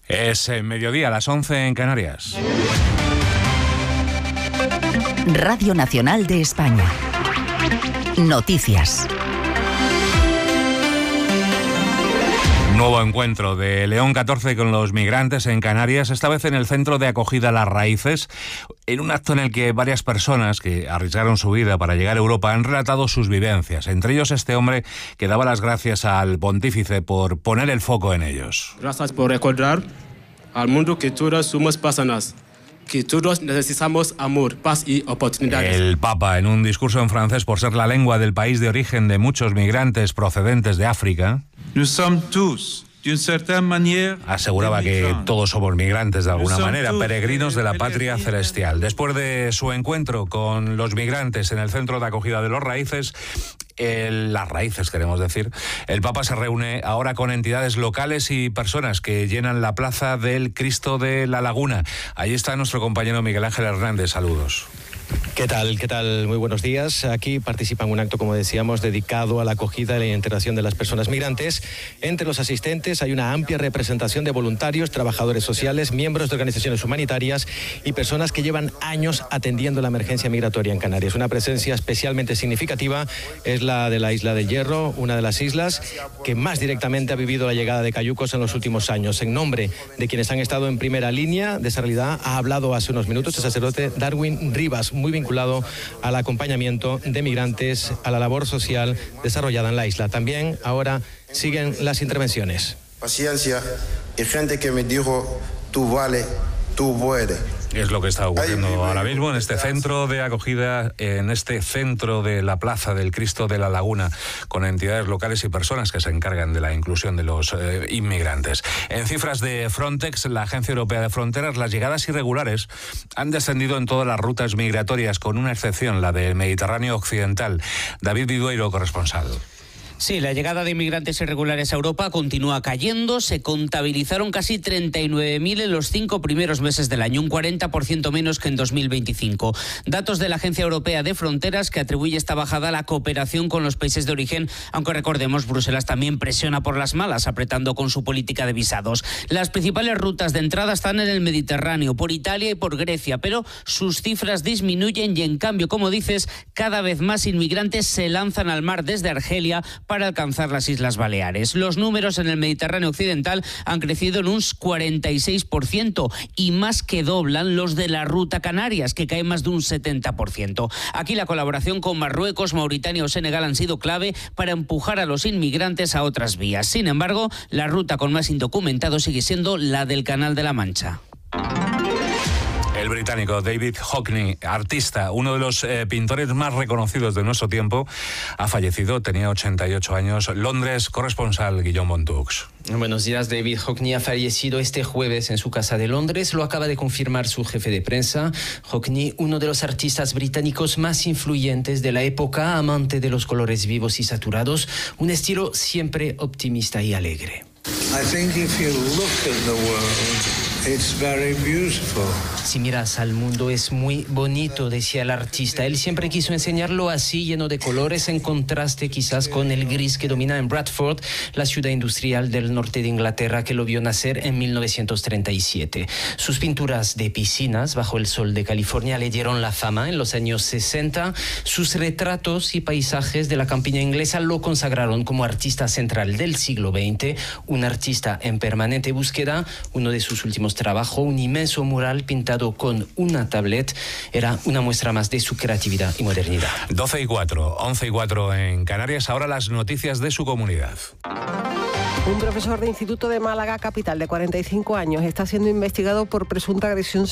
Es mediodía, a las 11 en Canarias. Radio Nacional de España. Noticias. Nuevo encuentro de León 14 con los migrantes en Canarias, esta vez en el centro de acogida Las Raíces, en un acto en el que varias personas que arriesgaron su vida para llegar a Europa han relatado sus vivencias. Entre ellos este hombre que daba las gracias al pontífice por poner el foco en ellos. Gracias por recordar al mundo que todos somos personas, que todos necesitamos amor, paz y oportunidades. El Papa, en un discurso en francés por ser la lengua del país de origen de muchos migrantes procedentes de África, aseguraba que todos somos migrantes de alguna manera, peregrinos de la patria celestial. Después de su encuentro con los migrantes en el centro de acogida de Las Raíces, Las Raíces queremos decir, el Papa se reúne ahora con entidades locales y personas que llenan la plaza del Cristo de la Laguna. Ahí está nuestro compañero Miguel Ángel Hernández. Saludos. ¿Qué tal? ¿Qué tal? Muy buenos días. Aquí participa en un acto, como decíamos, dedicado a la acogida y la integración de las personas migrantes. Entre los asistentes hay una amplia representación de voluntarios, trabajadores sociales, miembros de organizaciones humanitarias y personas que llevan años atendiendo la emergencia migratoria en Canarias. Una presencia especialmente significativa es la de la Isla del Hierro, una de las islas que más directamente ha vivido la llegada de cayucos en los últimos años. En nombre de quienes han estado en primera línea de esa realidad, ha hablado hace unos minutos el sacerdote Darwin Rivas, muy vinculado al acompañamiento de migrantes, a la labor social desarrollada en la isla. También ahora siguen las intervenciones. Paciencia y gente que me dijo, tú vale, tú puedes. Es lo que está ocurriendo ahora mismo en este centro de acogida, en este centro de la Plaza del Cristo de la Laguna, con entidades locales y personas que se encargan de la inclusión de los inmigrantes. En cifras de Frontex, la Agencia Europea de Fronteras, las llegadas irregulares han descendido en todas las rutas migratorias, con una excepción, la del Mediterráneo Occidental. David Vidueiro, corresponsal. Sí, la llegada de inmigrantes irregulares a Europa continúa cayendo. Se contabilizaron casi 39.000 en los 5 primeros meses del año, un 40% menos que en 2025. Datos de la Agencia Europea de Fronteras, que atribuye esta bajada a la cooperación con los países de origen, aunque recordemos, Bruselas también presiona por las malas, apretando con su política de visados. Las principales rutas de entrada están en el Mediterráneo, por Italia y por Grecia, pero sus cifras disminuyen y, en cambio, como dices, cada vez más inmigrantes se lanzan al mar desde Argelia para alcanzar las Islas Baleares. Los números en el Mediterráneo Occidental han crecido en un 46% y más que doblan los de la ruta Canarias, que cae más de un 70%. Aquí la colaboración con Marruecos, Mauritania o Senegal han sido clave para empujar a los inmigrantes a otras vías. Sin embargo, la ruta con más indocumentados sigue siendo la del Canal de la Mancha. El británico David Hockney, artista, uno de los pintores más reconocidos de nuestro tiempo, ha fallecido, tenía 88 años. Londres, corresponsal Guillaume Montux. Buenos días. David Hockney ha fallecido este jueves en su casa de Londres. Lo acaba de confirmar su jefe de prensa. Hockney, uno de los artistas británicos más influyentes de la época, amante de los colores vivos y saturados, un estilo siempre optimista y alegre. I think if you look at the world, it's very beautiful. Si miras al mundo es muy bonito, decía el artista. Él siempre quiso enseñarlo así, lleno de colores, en contraste quizás con el gris que domina en Bradford, la ciudad industrial del norte de Inglaterra que lo vio nacer en 1937. Sus pinturas de piscinas bajo el sol de California le dieron la fama en los años 60. Sus retratos y paisajes de la campiña inglesa lo consagraron como artista central del siglo XX, un artista en permanente búsqueda. Uno de sus últimos trabajos, un inmenso mural pintado con una tablet, era una muestra más de su creatividad y modernidad. 12:04, 11:04 en Canarias. Ahora las noticias de su comunidad. Un profesor de instituto de Málaga, capital, de 45 años, está siendo investigado por presunta agresión